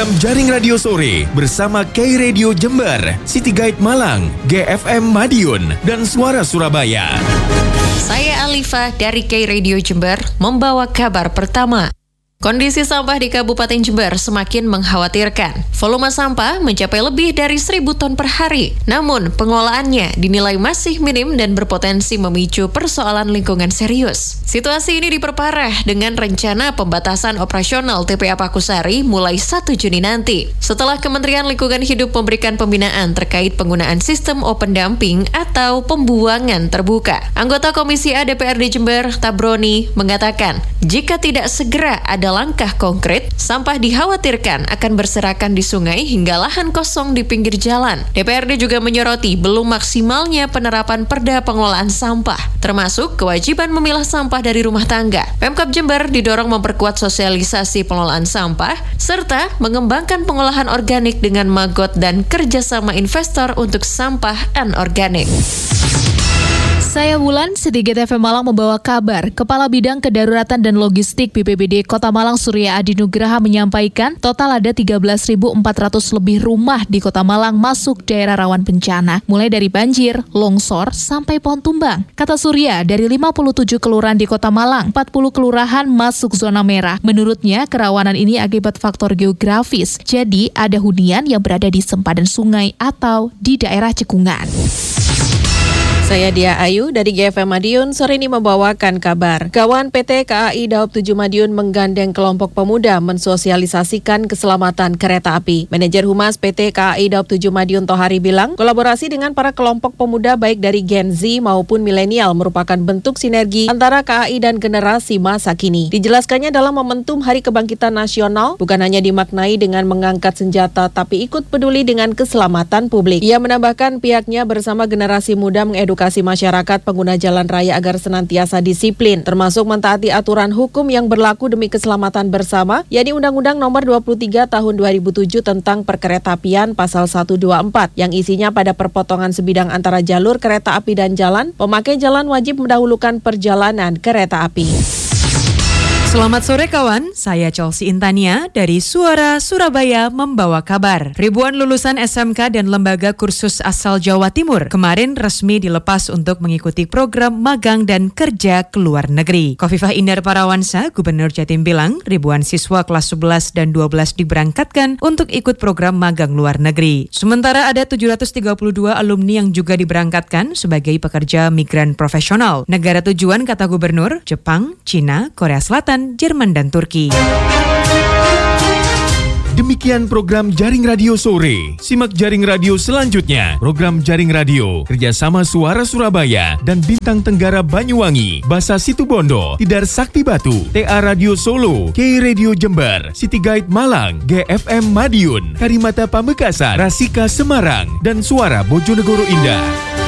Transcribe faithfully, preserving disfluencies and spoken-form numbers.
program Jaring Radio Sore bersama K Radio Jember, City Guide Malang, G F M Madiun, dan Suara Surabaya. Saya Alifa dari K Radio Jember membawa kabar pertama. Kondisi sampah di Kabupaten Jember semakin mengkhawatirkan. Volume sampah mencapai lebih dari seribu ton per hari. Namun, pengolahannya dinilai masih minim dan berpotensi memicu persoalan lingkungan serius. Situasi ini diperparah dengan rencana pembatasan operasional T P A Pakusari mulai satu Juni nanti. Setelah Kementerian Lingkungan Hidup memberikan pembinaan terkait penggunaan sistem open dumping atau pembuangan terbuka. Anggota Komisi A D P R D Jember, Tabroni, mengatakan, jika tidak segera ada langkah konkret, sampah dikhawatirkan akan berserakan di sungai hingga lahan kosong di pinggir jalan. D P R D juga menyoroti belum maksimalnya penerapan perda pengelolaan sampah, termasuk kewajiban memilah sampah dari rumah tangga. Pemkab Jember didorong memperkuat sosialisasi pengelolaan sampah, serta mengembangkan pengolahan organik dengan magot dan kerjasama investor untuk sampah anorganik. Saya Wulan, Sedikit F M Malang membawa kabar. Kepala Bidang Kedaruratan dan Logistik B P B D Kota Malang Surya Adi Nugraha menyampaikan total ada tiga belas ribu empat ratus lebih rumah di Kota Malang masuk daerah rawan bencana, mulai dari banjir, longsor, sampai pohon tumbang. Kata Surya, dari lima puluh tujuh kelurahan di Kota Malang, empat puluh kelurahan masuk zona merah. Menurutnya, kerawanan ini akibat faktor geografis, jadi ada hunian yang berada di sempadan sungai atau di daerah cekungan. Saya Dia Ayu dari G F M Madiun, sore ini membawakan kabar. Kawan P T K A I Daob tujuh Madiun menggandeng kelompok pemuda mensosialisasikan keselamatan kereta api. Manajer Humas P T K A I Daob tujuh Madiun Tohari bilang, kolaborasi dengan para kelompok pemuda baik dari Gen Z maupun milenial merupakan bentuk sinergi antara K A I dan generasi masa kini. Dijelaskannya dalam momentum Hari Kebangkitan Nasional, bukan hanya dimaknai dengan mengangkat senjata, tapi ikut peduli dengan keselamatan publik. Ia menambahkan pihaknya bersama generasi muda mengedukasi edukasi masyarakat pengguna jalan raya agar senantiasa disiplin, termasuk mentaati aturan hukum yang berlaku demi keselamatan bersama, yakni Undang-Undang Nomor dua puluh tiga Tahun dua ribu tujuh tentang Perkeretaapian Pasal seratus dua puluh empat, yang isinya pada perpotongan sebidang antara jalur kereta api dan jalan, pemakai jalan wajib mendahulukan perjalanan kereta api. Selamat sore kawan, saya Chelsea Intania dari Suara Surabaya membawa kabar. Ribuan lulusan S M K dan lembaga kursus asal Jawa Timur kemarin resmi dilepas untuk mengikuti program magang dan kerja ke luar negeri. Khofifah Indar Parawansa, Gubernur Jatim bilang ribuan siswa kelas sebelas dan dua belas diberangkatkan untuk ikut program magang luar negeri. Sementara ada tujuh ratus tiga puluh dua alumni yang juga diberangkatkan sebagai pekerja migran profesional. Negara tujuan kata Gubernur, Jepang, Cina, Korea Selatan, Jerman dan Turki. Demikian program Jaring Radio Sore. Simak Jaring Radio selanjutnya. Program Jaring Radio kerjasama Suara Surabaya dan Bintang Tenggara Banyuwangi, Basa Situbondo, Tidar Sakti Batu, T A Radio Solo, K Radio Jember, City Guide Malang, G F M Madiun, Karimata Pamekasan, Rasika Semarang, dan Suara Bojonegoro Indah.